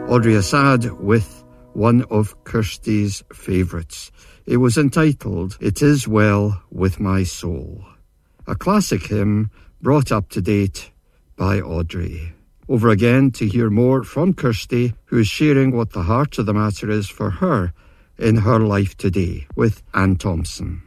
Audrey Assad with one of Kirsty's favourites. It was entitled, It Is Well With My Soul, a classic hymn brought up to date by Audrey. Over again to hear more from Kirsty, who is sharing what the heart of the matter is for her in her life today with Anne Thompson.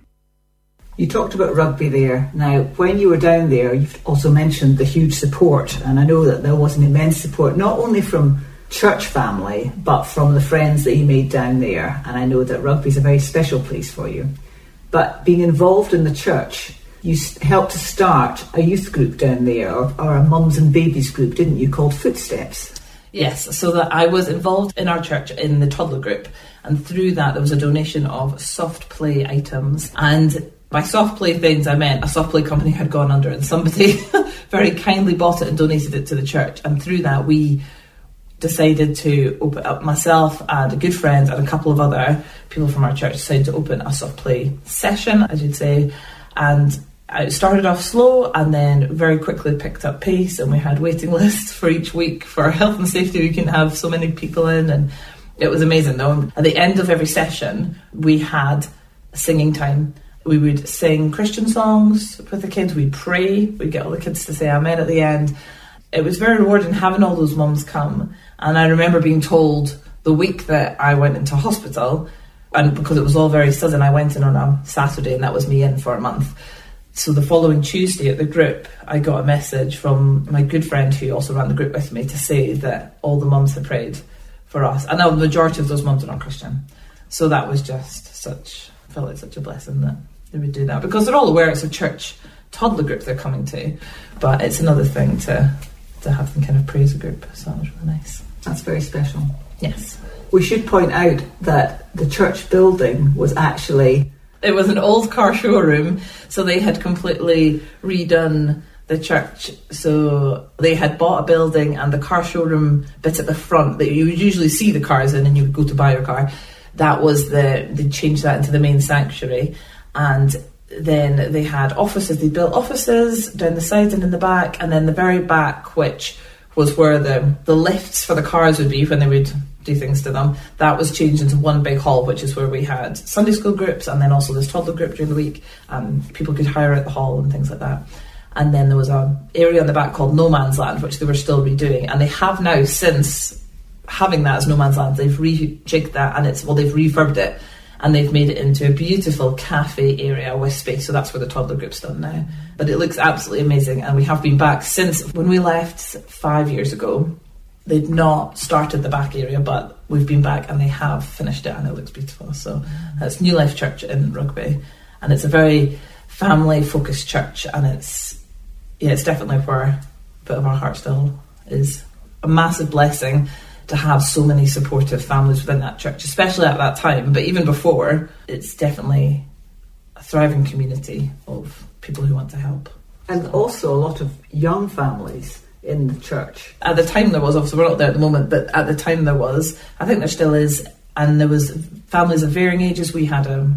You talked about rugby there. Now, when you were down there, you've also mentioned the huge support, and I know that there was an immense support, not only from church family, but from the friends that you made down there. And I know that rugby is a very special place for you. But being involved in the church, you helped to start a youth group down there, or a mums and babies group, didn't you, called Footsteps? Yes, so that I was involved in our church in the toddler group, and through that there was a donation of soft play items. And by soft play things, I meant a soft play company had gone under and somebody very kindly bought it and donated it to the church. And through that we decided to open up, myself and a good friend and a couple of other people from our church decided to open a soft play session, as you'd say. And it started off slow and then very quickly picked up pace, and we had waiting lists for each week for health and safety. We couldn't have so many people in, and it was amazing though. At the end of every session we had singing time. We would sing Christian songs with the kids, we'd pray, we'd get all the kids to say amen at the end. It was very rewarding having all those mums come. And I remember being told the week that I went into hospital, and because it was all very sudden, I went in on a Saturday and that was me in for a month. So the following Tuesday at the group, I got a message from my good friend who also ran the group with me to say that all the mums had prayed for us. And the majority of those mums are not Christian. So that was just I felt like such a blessing that they would do that, because they're all aware it's a church toddler group they're coming to, but it's another thing to have them kind of praise a group. So that was really nice. That's very special. Yes. We should point out that the church building was actually... It was an old car showroom, so they had completely redone the church. So they had bought a building, and the car showroom bit at the front that you would usually see the cars in and you would go to buy your car, that was they changed that into the main sanctuary. And then they had offices, they built offices down the side and in the back, and then the very back, which was where the lifts for the cars would be when they would do things to them, that was changed into one big hall, which is where we had Sunday school groups and then also this toddler group during the week. People could hire out the hall and things like that. And then there was an area on the back called No Man's Land, which they were still redoing, and they have now, since having that as No Man's Land, they've rejigged that, and they've refurbed it, and they've made it into a beautiful cafe area with space. So that's where the toddler group's done now. But it looks absolutely amazing, and we have been back since when we left 5 years ago. They'd not started the back area, but we've been back and they have finished it, and it looks beautiful. So that's New Life Church in Rugby, and it's a very family-focused church, and it's definitely where a bit of our heart still is. A massive blessing to have so many supportive families within that church, especially at that time, but even before. It's definitely a thriving community of people who want to help. And also a lot of young families in the church. At the time there was, obviously we're not there at the moment, but at the time there was, I think there still is, and there was families of varying ages. We had a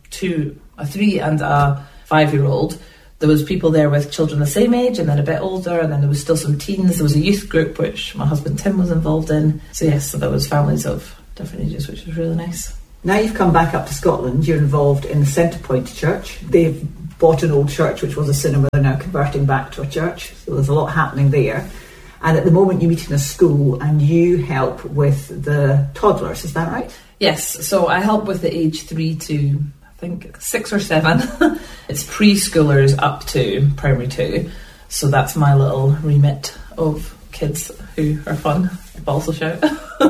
3 and a 5-year-old. There was people there with children the same age and then a bit older, and then there was still some teens. There was a youth group which my husband Tim was involved in. So yes, so there was families of different ages, which was really nice. Now you've come back up to Scotland, you're involved in the Centrepoint Church. They've bought an old church which was a cinema, they're now converting back to a church, so there's a lot happening there. And at the moment you meet in a school and you help with the toddlers, is that right? Yes, so I help with the age 3 to I think 6 or 7. It's preschoolers up to primary 2, so that's my little remit of kids who are fun, but also shout.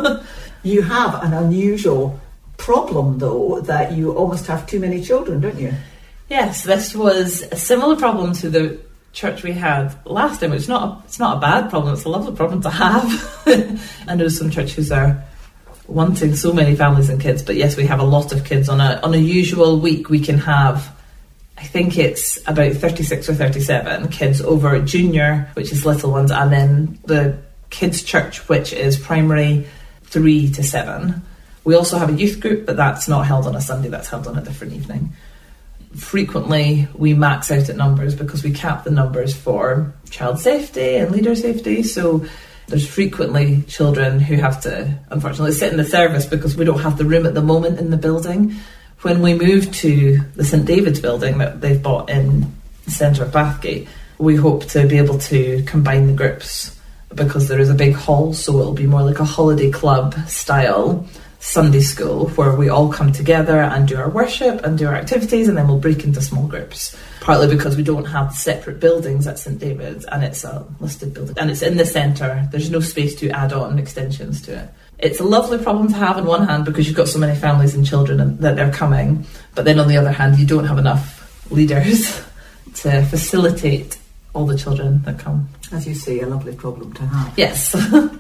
You have an unusual problem though, that you almost have too many children, don't you? Yes, this was a similar problem to the church we had last time. It's not a bad problem, it's a lovely problem to have. I know some churches are wanting so many families and kids, but yes, we have a lot of kids. On a usual week we can have, I think it's about 36 or 37 kids over junior, which is little ones, and then the kids church, which is primary 3 to 7. We also have a youth group, but that's not held on a Sunday, that's held on a different evening. Frequently we max out at numbers because we cap the numbers for child safety and leader safety, so There's frequently children who have to, unfortunately, sit in the service because we don't have the room at the moment in the building. When we move to the St David's building that they've bought in the centre of Bathgate, we hope to be able to combine the groups because there is a big hall, so it'll be more like a holiday club style Sunday school where we all come together and do our worship and do our activities, and then we'll break into small groups. Partly because we don't have separate buildings at St David's, and it's a listed building and it's in the centre. There's no space to add on extensions to it. It's a lovely problem to have on one hand because you've got so many families and children and that they're coming, but then on the other hand you don't have enough leaders to facilitate all the children that come. As you say, a lovely problem to have. Yes.